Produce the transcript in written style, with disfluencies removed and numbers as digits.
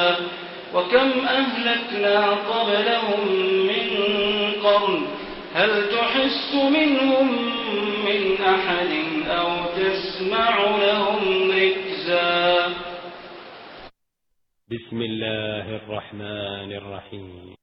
وكم أهلكنا قبلهم من قرن هل تحس منهم من أحد أو تسمع لهم ركزا. بسم الله الرحمن الرحيم.